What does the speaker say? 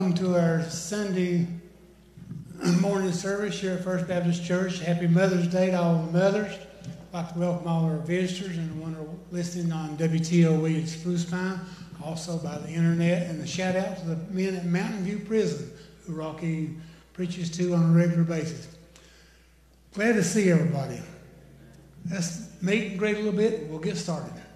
Welcome to our Sunday morning service here at First Baptist Church. Happy Mother's Day to all the mothers. I'd like to welcome all our visitors and the ones who are listening on WTOE at Spruce Pine, also by the internet, and the shout out to the men at Mountain View Prison who Rocky preaches to on a regular basis. Glad to see everybody. Let's meet and greet a little bit and we'll get started.